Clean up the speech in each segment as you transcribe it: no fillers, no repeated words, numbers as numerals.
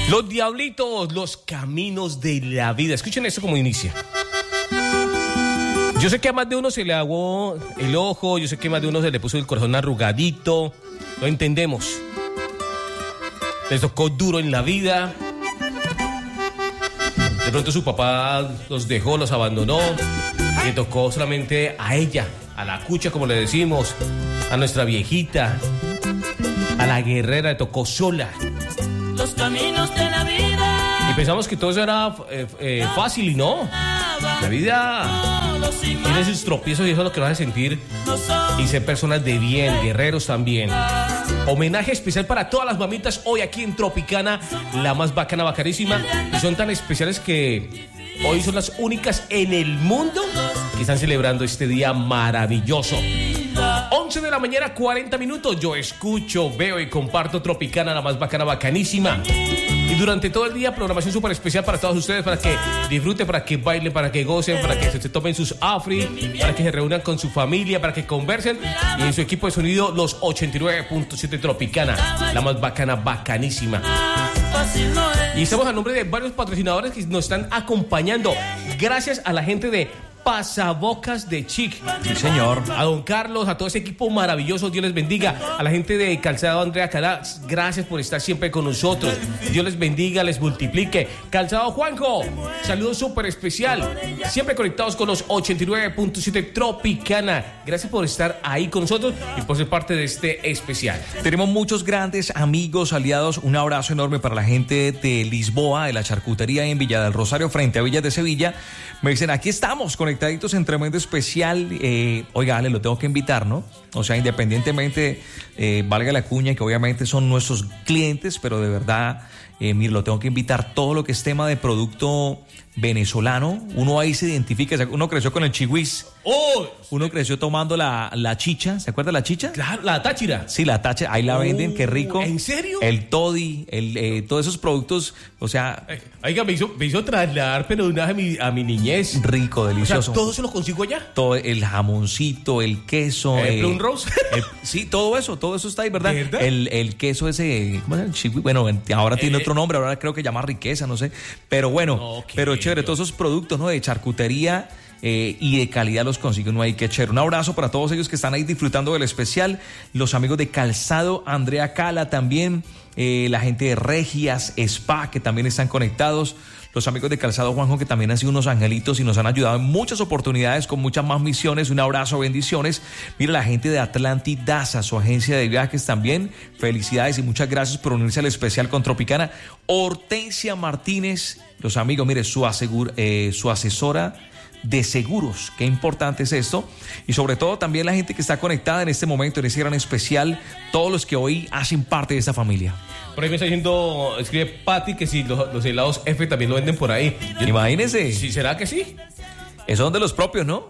Los diablitos, los caminos de la vida. Escuchen esto como inicia. Yo sé que a más de uno se le aguó el ojo, yo sé que a más de uno se le puso el corazón arrugadito. Lo entendemos. Les tocó duro en la vida. De pronto su papá los dejó, los abandonó. Le tocó solamente a ella, a la cucha, como le decimos, a nuestra viejita, a la guerrera, le tocó sola. Los caminos de la vida. Y pensamos que todo eso era fácil y no. La vida tiene sus tropiezos y eso es lo que nos hace sentir y ser personas de bien, guerreros también. Homenaje especial para todas las mamitas hoy aquí en Tropicana, la más bacana, bacanísima. Y son tan especiales que hoy son las únicas en el mundo que están celebrando este día maravilloso. 11 de la mañana, 40 minutos. Yo escucho, veo y comparto Tropicana, la más bacana, bacanísima. Y durante todo el día, programación súper especial para todos ustedes, para que disfruten, para que bailen, para que gocen, para que se tomen sus afri, para que se reúnan con su familia, para que conversen. Y en su equipo de sonido, los 89.7 Tropicana, la más bacana, bacanísima. Y estamos a nombre de varios patrocinadores que nos están acompañando. Gracias a la gente de Pasabocas de Chic. Sí, señor. A don Carlos, a todo ese equipo maravilloso, Dios les bendiga. A la gente de Calzado Andrea Calá, gracias por estar siempre con nosotros. Dios les bendiga, les multiplique. Calzado Juanjo, saludo súper especial. Siempre conectados con los 89.7 Tropicana. Gracias por estar ahí con nosotros y por ser parte de este especial. Tenemos muchos grandes amigos, aliados. Un abrazo enorme para la gente de Lisboa, de la charcutería en Villa del Rosario, frente a Villas de Sevilla. Me dicen, aquí estamos conectaditos en tremendo especial. Oiga, Ale, lo tengo que invitar, ¿no? O sea, independientemente, valga la cuña, que obviamente son nuestros clientes, pero de verdad, mire, lo tengo que invitar. Todo lo que es tema de producto venezolano, uno ahí se identifica. Uno creció con el chihuis. ¡Oh! Uno creció tomando la chicha. ¿Se acuerda de la chicha? Claro, la táchira. Sí, la táchira. Ahí la venden, qué rico. ¿En serio? El toddy, todos esos productos, o sea... Oiga, me hizo trasladar, pero de una vez a mi niñez. Rico, delicioso. O sea, ¿todo eso lo consigo allá? Todo, el jamoncito, el queso. ¿Plum Rose? Sí, todo eso está ahí, ¿verdad? ¿De verdad? El queso ese, ¿cómo se llama? Bueno, ahora tiene otro nombre, ahora creo que llama riqueza, no sé. Pero bueno, okay, pero chévere, todos esos productos, ¿no? De charcutería y de calidad los consigue uno ahí, qué chévere. Un abrazo para todos ellos que están ahí disfrutando del especial. Los amigos de Calzado Andrea Cala también, la gente de Regias Spa que también están conectados. Los amigos de Calzado Juanjo que también han sido unos angelitos y nos han ayudado en muchas oportunidades con muchas más misiones. Un abrazo, bendiciones. Mira, la gente de Atlantic Daza, su agencia de viajes también. Felicidades y muchas gracias por unirse al especial con Tropicana. Hortensia Martínez, los amigos, mire, su asesora de seguros, qué importante es esto, y sobre todo también la gente que está conectada en este momento, en ese gran especial, todos los que hoy hacen parte de esta familia. Por ahí me está diciendo, escribe Patti que si los helados F también lo venden por ahí. Imagínese. ¿Sí, será que sí? Esos son de los propios, ¿no?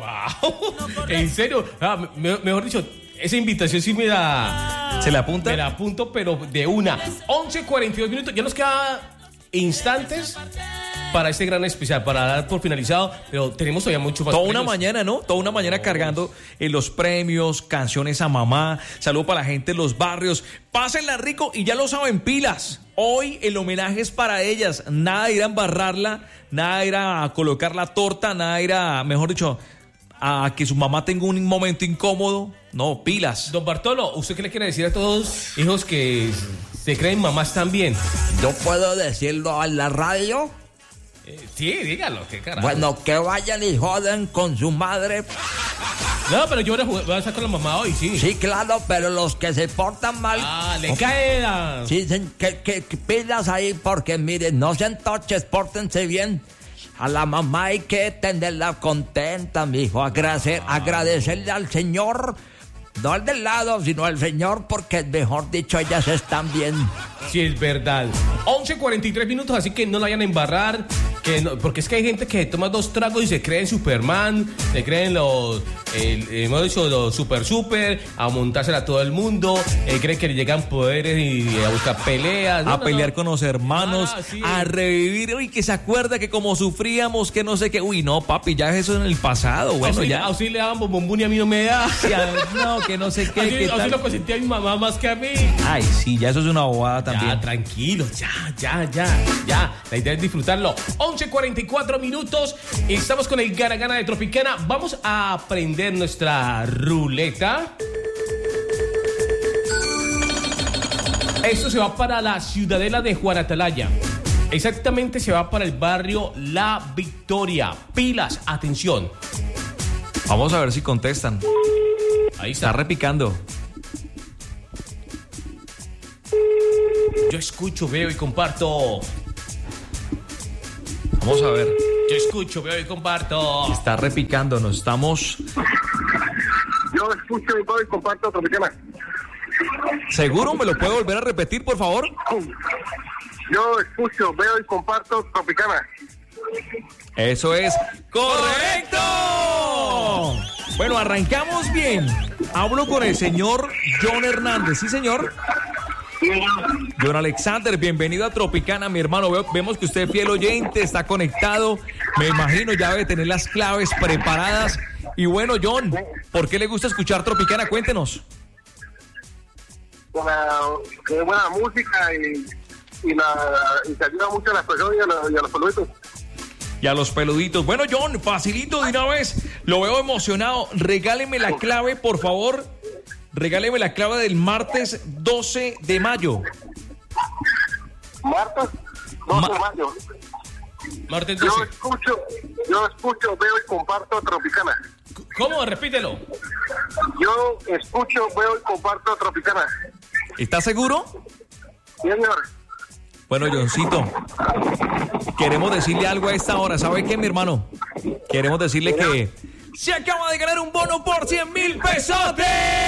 ¡Wow! ¿En serio? Mejor dicho, esa invitación sí me da... ¿Se la apunta? Me la apunto, pero de una. 11:42 minutos, ya nos queda instantes para este gran especial, para dar por finalizado, pero tenemos todavía mucho más. Toda premios. una mañana, ¿no? Toda una mañana cargando los premios, canciones a mamá, saludo para la gente de los barrios. Pásenla rico y ya lo saben, pilas. Hoy el homenaje es para ellas. Nada de ir a embarrarla, nada de ir a colocar la torta, nada de ir a, mejor dicho, a que su mamá tenga un momento incómodo. No, pilas. Don Bartolo, ¿usted qué le quiere decir a todos hijos que se creen mamás también? ¿Yo puedo decirlo en la radio? Sí, dígalo, qué carajo. Bueno, que vayan y joden con su madre. No, pero yo voy a estar con la mamá hoy, sí. Sí, claro, pero los que se portan mal... Le cae a... Sí, que pilas ahí, porque miren, no sean toches, pórtense bien. A la mamá hay que tenerla contenta, mijo. Agradecerle al Señor, no al del lado, sino al Señor, porque mejor dicho, ellas están bien. Sí, es verdad. 11:43 minutos, así que no la vayan a embarrar. Porque es que hay gente que toma 2 tragos y se creen Superman, se creen los hemos dicho, lo super, a montársela a todo el mundo, creen que le llegan poderes y a buscar peleas. A pelear con los hermanos, sí. a revivir, uy, que se acuerda que como sufríamos, que no sé qué, uy, no, papi, ya eso en el pasado, bueno, ya. A usted le daban bombón y a mí no me da. No, que no sé qué, qué A usted tal. lo consentía a mi mamá más que a mí. Ay, sí, ya eso es una bobada también. Ya, tranquilo, ya. La idea es disfrutarlo. 11:44 minutos. Estamos con el Gana de Tropicana. Vamos a prender nuestra ruleta. Esto se va para la ciudadela de Juan Atalaya. Exactamente, se va para el barrio La Victoria. Pilas, atención. Vamos a ver si contestan. Ahí Está está. repicando. Yo escucho, veo y comparto. Vamos a ver. Yo escucho, veo y comparto. Está repicando, nos estamos... Yo escucho y veo y comparto Tropicana. ¿Seguro? ¿Me lo puede volver a repetir, por favor? Yo escucho, veo y comparto Tropicana. Eso es correcto. Bueno, arrancamos bien. Hablo con el señor John Hernández. ¿Sí, señor? John Alexander, bienvenido a Tropicana, mi hermano. Vemos que usted es fiel oyente, está conectado. Me imagino ya debe tener las claves preparadas. Y bueno, John, ¿por qué le gusta escuchar Tropicana? Cuéntenos. Que es buena música y te ayuda mucho a las personas y a los peluditos. Y a los peluditos. Bueno, John, facilito de una vez. Lo veo emocionado. Regáleme la clave, por favor. Regáleme la clave del martes 12 de mayo. Martes 12 de mayo. Martes Yo 12. escucho, veo y comparto Tropicana. ¿Cómo? Repítelo. Yo escucho, veo y comparto Tropicana. ¿Está seguro? Sí, señor. Bueno, Johncito, queremos decirle algo a esta hora. ¿Sabe qué, mi hermano? Queremos decirle que se acaba de ganar un bono por 100,000 pesotes.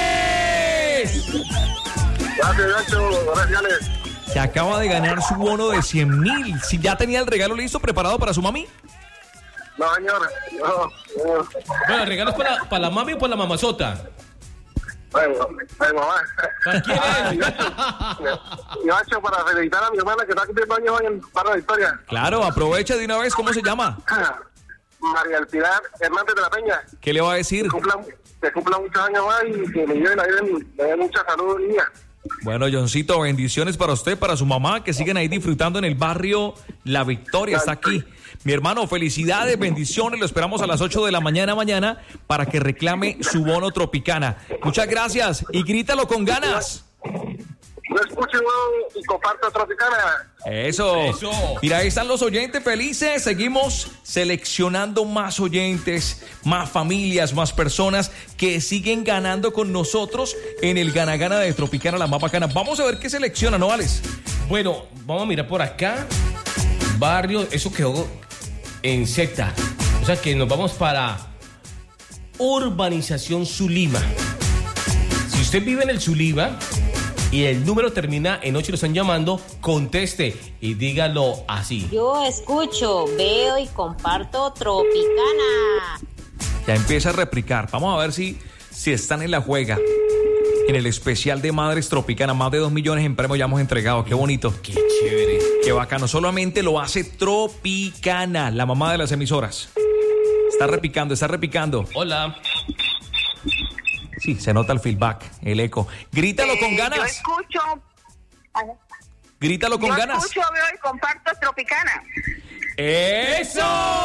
Gracias, Nacho. Gracias. Se acaba de ganar su bono de 100,000. Si ya tenía el regalo listo, preparado para su mami. No, señor. No. Bueno, ¿regalos para la mami o para la mamazota? Bueno, mamá. ¿Para quién es? Yo hecho para felicitar a mi hermana que está cumpliendo años hoy en Barra de Victoria. Claro, aprovecha de una vez. ¿Cómo se llama? María El Pilar Hernández de la Peña. ¿Qué le va a decir? Que cumpla muchos años más y que le lleve la vida, le dé mucha salud, niña. Bueno, Johncito, bendiciones para usted, para su mamá, que siguen ahí disfrutando en el barrio La Victoria, está aquí. Mi hermano, felicidades, bendiciones, lo esperamos a las 8 de la mañana para que reclame su bono Tropicana. Muchas gracias y grítalo con ganas. Yo escucho y comparto Tropicana. Eso. Mira, ahí están los oyentes felices. Seguimos seleccionando más oyentes, más familias, más personas que siguen ganando con nosotros en el Gana de Tropicana, la más bacana. Vamos a ver qué selecciona, ¿no, Alex? Bueno, vamos a mirar por acá. Barrio, eso quedó en Z. O sea que nos vamos para Urbanización Zulima. Si usted vive en el Zulima y el número termina en 8 y lo están llamando, conteste y dígalo así. Yo escucho, veo y comparto Tropicana. Ya empieza a replicar. Vamos a ver si están en la juega. En el especial de Madres Tropicana, más de 2 millones en premios ya hemos entregado. Qué bonito. Qué chévere. Qué bacano. Solamente lo hace Tropicana, la mamá de las emisoras. Está repicando. Hola. Sí, se nota el feedback, el eco. Grítalo con ganas. Yo escucho. Grítalo con ganas. Yo escucho, veo y comparto Tropicana. ¡Eso!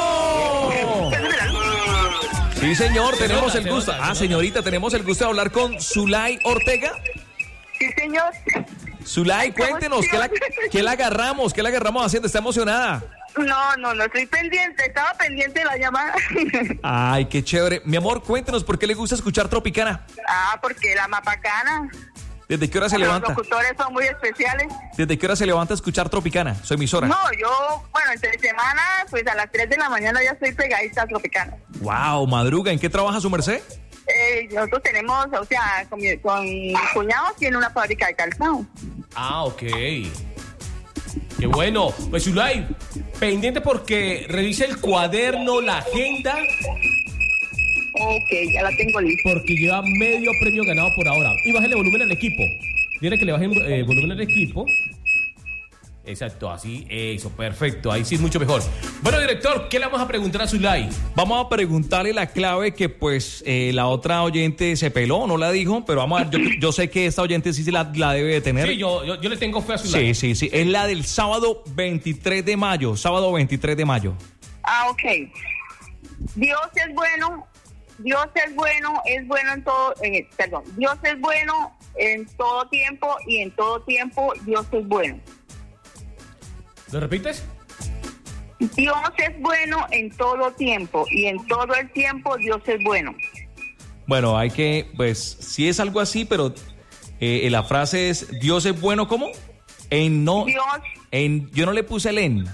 Sí, señor, tenemos el gusto. Señorita, tenemos el gusto de hablar con Zulay Ortega. Sí, señor. Zulay, cuéntenos, ¿qué la agarramos? ¿Qué la agarramos haciendo? ¿Está emocionada? No, estoy pendiente. Estaba pendiente de la llamada. Ay, qué chévere. Mi amor, cuéntenos, ¿por qué le gusta escuchar Tropicana? Porque la más bacana. ¿Desde qué hora se levanta? Los locutores son muy especiales. ¿Desde qué hora se levanta a escuchar Tropicana, su emisora? No, entre semana, pues a las 3 de la mañana ya estoy pegadita a Tropicana. Wow, madruga. ¿En qué trabaja su merced? Nosotros tenemos, con mi cuñado tiene una fábrica de calzado. Ok. Qué bueno. Pues Zulay, pendiente porque revise el cuaderno, la agenda, Ok, ya la tengo lista. Porque lleva medio premio ganado por ahora. Y bájale volumen al equipo. Dile que le bajen volumen al equipo. Exacto, así, eso, perfecto. Ahí sí es mucho mejor. Bueno, director, ¿qué le vamos a preguntar a Zulay? Vamos a preguntarle la clave que pues la otra oyente se peló, no la dijo, pero vamos a ver, yo sé que esta oyente sí la debe de tener. Sí, yo le tengo fe a Zulay. Sí, es la del sábado 23 de mayo, Ok. Dios es bueno en todo, Dios es bueno en todo tiempo y en todo tiempo Dios es bueno. ¿Lo repites? Dios es bueno en todo tiempo y en todo el tiempo Dios es bueno. Bueno, hay que, pues, sí es algo así, pero la frase es, Dios es bueno, ¿cómo? Yo no le puse el en.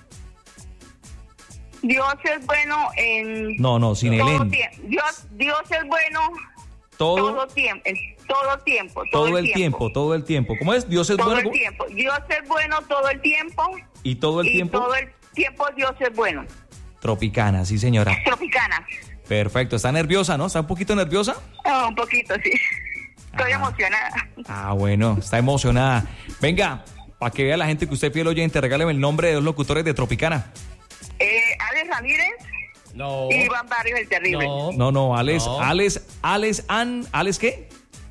Dios es bueno en No, sin el en. Dios es bueno todo tiempo, en todo tiempo, todo el tiempo. ¿Cómo es? Dios es todo bueno. El tiempo. Dios es bueno todo el tiempo. ¿Y todo el tiempo? Todo el tiempo Dios es bueno. Tropicana, sí, señora. Tropicana. Perfecto. ¿Está nerviosa, no? ¿Está un poquito nerviosa? Un poquito, sí. Estoy emocionada. Bueno, está emocionada. Venga, para que vea la gente que usted es fiel oyente, regáleme el nombre de 2 locutores de Tropicana. Alex Ramírez. No. Y Iván Barrios el Terrible. No, Alex, No. ¿Alex qué?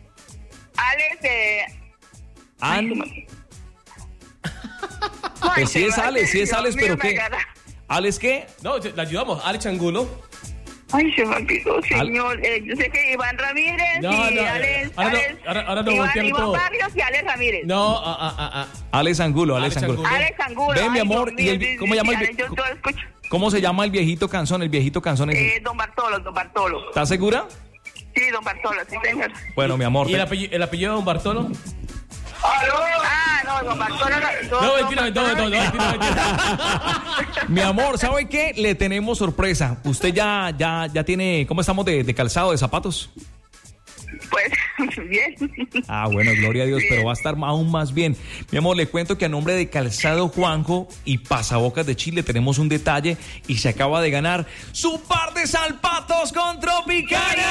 Pues sí es Alex, pero ¿qué? ¿Alex qué? No, le ayudamos. Alex Angulo. Ay, se me olvidó, señor. Yo sé que Iván Ramírez y Alex. Ahora no voltean Iván todo. Barrios y Alex Ramírez. No, Alex Angulo. Alex Angulo. Ven, mi amor, ¿cómo se llama el viejito canzón? Don Bartolo. ¿Estás segura? Sí, Don Bartolo, sí, señor. Bueno, mi amor. ¿Y el apellido de Don Bartolo? No, Don Bartolo. No. Mi amor, ¿sabe qué? Le tenemos sorpresa. Usted ya tiene, ¿cómo estamos de calzado, de zapatos? Pues, bien. Bueno, gloria a Dios, Bien. pero va a estar aún más bien. Mi amor, le cuento que a nombre de Calzado Juanjo y Pasabocas de Chile tenemos un detalle y se acaba de ganar su par de zapatos con Tropicana.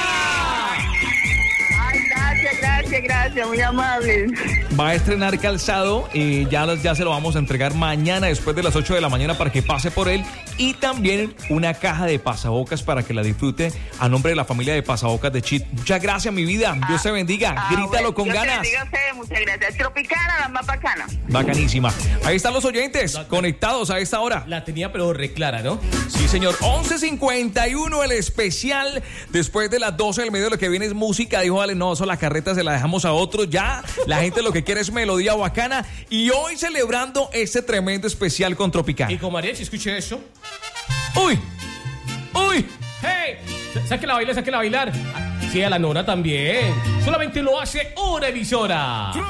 Ay, gracias, muy amable. Va a estrenar calzado y ya se lo vamos a entregar mañana después de las 8 de la mañana para que pase por él, y también una caja de pasabocas para que la disfrute a nombre de la familia de Pasabocas de Chit. Muchas gracias, mi vida. Dios te bendiga. Grítalo con ganas. Muchas gracias. Tropicana, la más bacana. Bacanísima. Ahí están los oyentes conectados a esta hora. La tenía pero reclara, ¿no? Sí, señor. 11:51 el especial. Después de las 12 del medio lo que viene es música. Dijo, vale, no, eso la carreta se la dejamos a otros. Ya, la gente lo que quiere es melodía bacana. Y hoy celebrando este tremendo especial con Tropicana. Y con Mariachi, escuche eso. ¡Uy! ¡Hey! Sáquela a bailar. Sí, a la nona también. Solamente lo hace una emisora.